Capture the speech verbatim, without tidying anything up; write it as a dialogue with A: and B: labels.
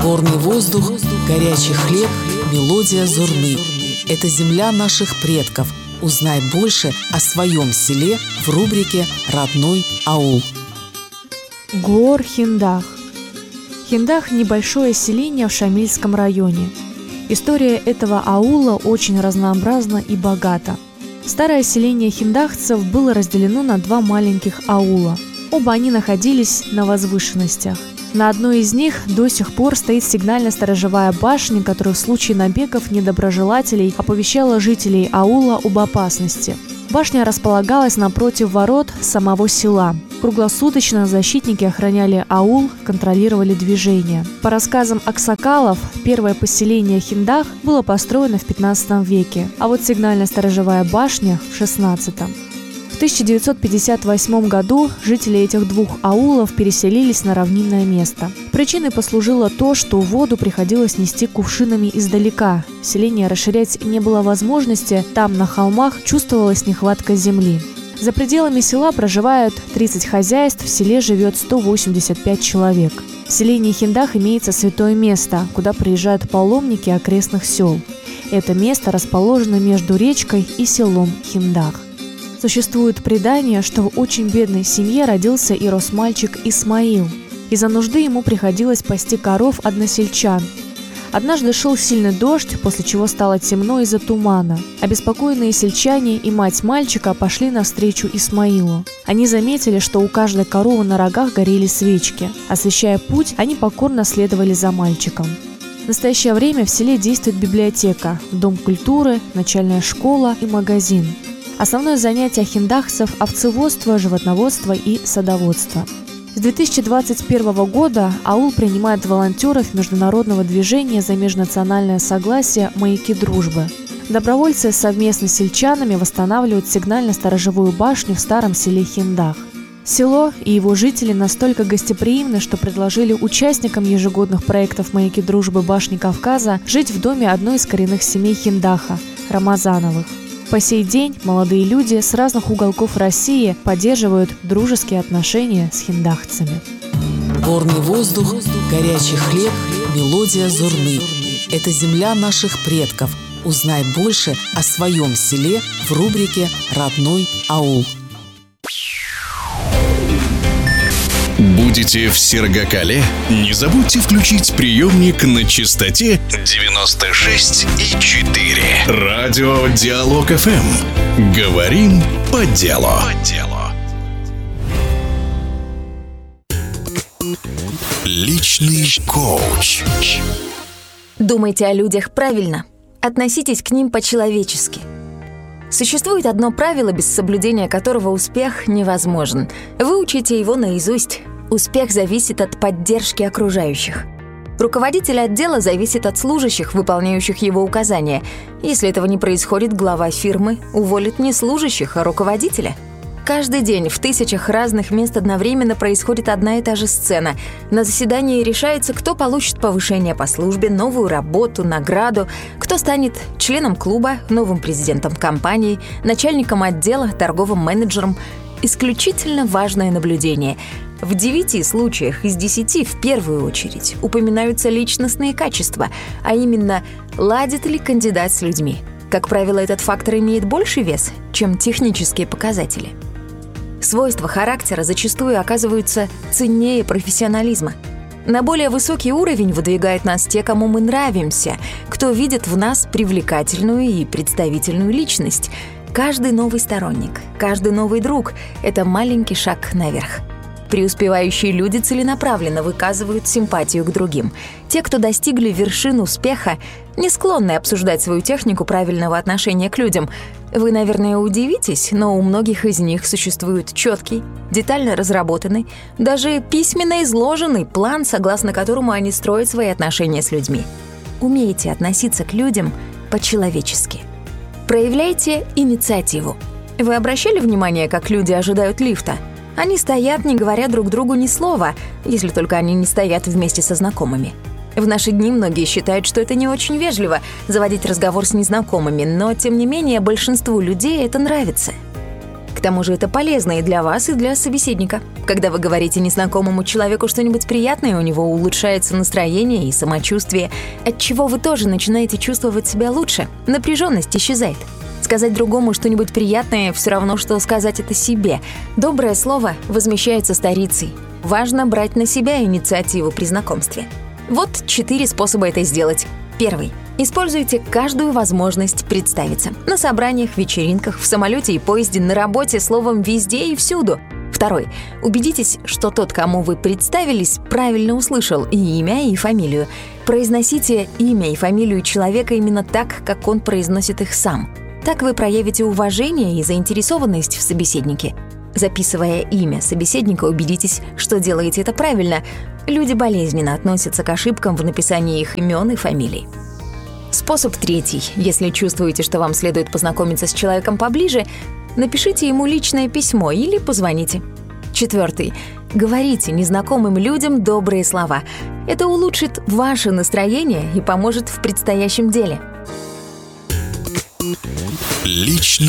A: Горный воздух, горячий хлеб, мелодия зурны. Это земля наших предков. Узнай больше о своем селе в рубрике «Родной аул».
B: Гор-Хиндах. Хиндах – небольшое селение в Шамильском районе. История этого аула очень разнообразна и богата. Старое селение хиндахцев было разделено на два маленьких аула. Оба они находились на возвышенностях. На одной из них до сих пор стоит сигнально-сторожевая башня, которая в случае набегов недоброжелателей оповещала жителей аула об опасности. Башня располагалась напротив ворот самого села. Круглосуточно защитники охраняли аул, контролировали движение. По рассказам аксакалов, первое поселение Хиндах было построено в пятнадцатом веке, а вот сигнально-сторожевая башня – в шестнадцатом. В тысяча девятьсот пятьдесят восьмом году жители этих двух аулов переселились на равнинное место. Причиной послужило то, что воду приходилось нести кувшинами издалека. Селение расширять не было возможности, там на холмах чувствовалась нехватка земли. За пределами села проживают тридцать хозяйств, в селе живет сто восемьдесят пять человек. В селении Хиндах имеется святое место, куда приезжают паломники окрестных сел. Это место расположено между речкой и селом Хиндах. Существует предание, что в очень бедной семье родился и рос мальчик Исмаил. Из-за нужды ему приходилось пасти коров односельчан. Однажды шел сильный дождь, после чего стало темно из-за тумана. Обеспокоенные сельчане и мать мальчика пошли навстречу Исмаилу. Они заметили, что у каждой коровы на рогах горели свечки. Освещая путь, они покорно следовали за мальчиком. В настоящее время в селе действует библиотека, дом культуры, начальная школа и магазин. Основное занятие хиндахцев – овцеводство, животноводство и садоводство. С две тысячи двадцать первого года аул принимает волонтеров международного движения за межнациональное согласие «Маяки дружбы». Добровольцы совместно с сельчанами восстанавливают сигнально-сторожевую башню в старом селе Хиндах. Село и его жители настолько гостеприимны, что предложили участникам ежегодных проектов «Маяки дружбы» башни Кавказа жить в доме одной из коренных семей Хиндаха – Рамазановых. По сей день молодые люди с разных уголков России поддерживают дружеские отношения с хиндахцами.
A: Горный воздух, горячий хлеб, мелодия зурны. Это земля наших предков. Узнай больше о своем селе в рубрике «Родной аул».
C: Будете в Сергокале? Не забудьте включить приемник на частоте девяносто шесть и четыре. Радио Диалог эф эм. Говорим по делу. По делу. Личный коуч.
D: Думайте о людях правильно. Относитесь к ним по-человечески. Существует одно правило, без соблюдения которого успех невозможен. Выучите его наизусть. Успех зависит от поддержки окружающих. Руководитель отдела зависит от служащих, выполняющих его указания. Если этого не происходит, глава фирмы уволит не служащих, а руководителя. Каждый день в тысячах разных мест одновременно происходит одна и та же сцена. На заседании решается, кто получит повышение по службе, новую работу, награду, кто станет членом клуба, новым президентом компании, начальником отдела, торговым менеджером. Исключительно важное наблюдение. В девяти случаях из десяти в первую очередь упоминаются личностные качества, а именно, ладит ли кандидат с людьми. Как правило, этот фактор имеет больший вес, чем технические показатели. Свойства характера зачастую оказываются ценнее профессионализма. На более высокий уровень выдвигают нас те, кому мы нравимся, кто видит в нас привлекательную и представительную личность. Каждый новый сторонник, каждый новый друг – это маленький шаг наверх. Преуспевающие люди целенаправленно выказывают симпатию к другим. Те, кто достигли вершин успеха, не склонны обсуждать свою технику правильного отношения к людям. Вы, наверное, удивитесь, но у многих из них существует четкий, детально разработанный, даже письменно изложенный план, согласно которому они строят свои отношения с людьми. Умейте относиться к людям по-человечески. Проявляйте инициативу. Вы обращали внимание, как люди ожидают лифта? Они стоят, не говоря друг другу ни слова, если только они не стоят вместе со знакомыми. В наши дни многие считают, что это не очень вежливо — заводить разговор с незнакомыми, но, тем не менее, большинству людей это нравится. К тому же это полезно и для вас, и для собеседника. Когда вы говорите незнакомому человеку что-нибудь приятное, у него улучшается настроение и самочувствие, отчего вы тоже начинаете чувствовать себя лучше. Напряженность исчезает. Сказать другому что-нибудь приятное все равно, что сказать это себе. Доброе слово возмещается старицей. Важно брать на себя инициативу при знакомстве. Вот четыре способа это сделать. Первый. Используйте каждую возможность представиться. На собраниях, вечеринках, в самолете и поезде, на работе, словом, везде и всюду. Второй. Убедитесь, что тот, кому вы представились, правильно услышал и имя, и фамилию. Произносите имя и фамилию человека именно так, как он произносит их сам. Так вы проявите уважение и заинтересованность в собеседнике. Записывая имя собеседника, убедитесь, что делаете это правильно. Люди болезненно относятся к ошибкам в написании их имен и фамилий. Способ третий. Если чувствуете, что вам следует познакомиться с человеком поближе, напишите ему личное письмо или позвоните. Четвертый. Говорите незнакомым людям добрые слова. Это улучшит ваше настроение и поможет в предстоящем деле.
C: Лично